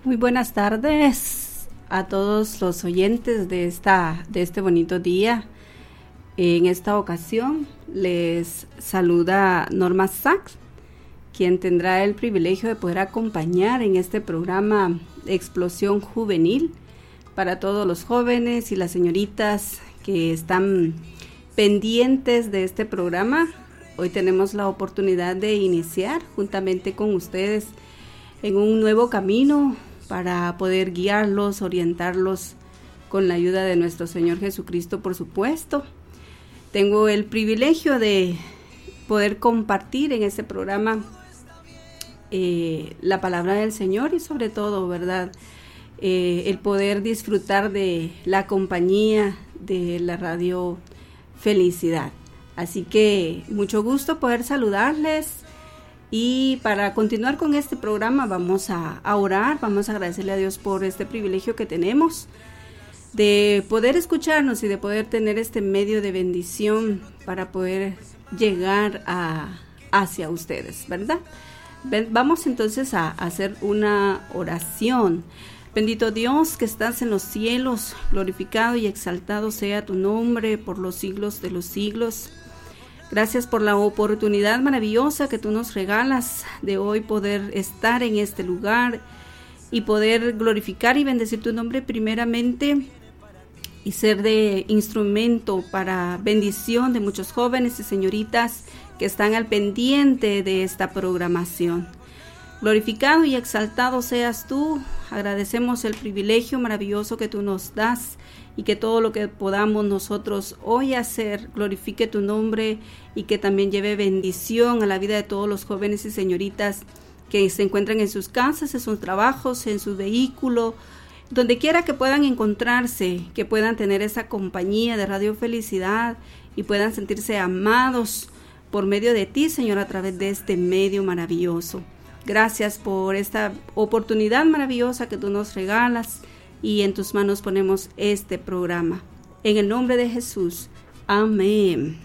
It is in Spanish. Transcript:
Muy buenas tardes a todos los oyentes de este bonito día. En esta ocasión les saluda Norma Sachs, quien tendrá el privilegio de poder acompañar en este programa Explosión Juvenil para todos los jóvenes y las señoritas que están pendientes de este programa. Hoy tenemos la oportunidad de iniciar juntamente con ustedes en un nuevo camino para poder guiarlos, orientarlos con la ayuda de nuestro Señor Jesucristo, por supuesto. Tengo el privilegio de poder compartir en este programa la palabra del Señor y sobre todo, ¿verdad? El poder disfrutar de la compañía de la Radio Felicidad. Así que mucho gusto poder saludarles. Y para continuar con este programa vamos a orar, vamos a agradecerle a Dios por este privilegio que tenemos de poder escucharnos y de poder tener este medio de bendición para poder llegar hacia ustedes, ¿verdad? Vamos entonces a hacer una oración. Bendito Dios que estás en los cielos, glorificado y exaltado sea tu nombre por los siglos de los siglos. Gracias por la oportunidad maravillosa que tú nos regalas de hoy poder estar en este lugar y poder glorificar y bendecir tu nombre primeramente y ser de instrumento para bendición de muchos jóvenes y señoritas que están al pendiente de esta programación. Glorificado y exaltado seas tú. Agradecemos el privilegio maravilloso que tú nos das y que todo lo que podamos nosotros hoy hacer glorifique tu nombre y que también lleve bendición a la vida de todos los jóvenes y señoritas que se encuentran en sus casas, en sus trabajos, en su vehículo, donde quiera que puedan encontrarse, que puedan tener esa compañía de Radio Felicidad y puedan sentirse amados por medio de ti, Señor, a través de este medio maravilloso. Gracias por esta oportunidad maravillosa que tú nos regalas y en tus manos ponemos este programa. En el nombre de Jesús. Amén.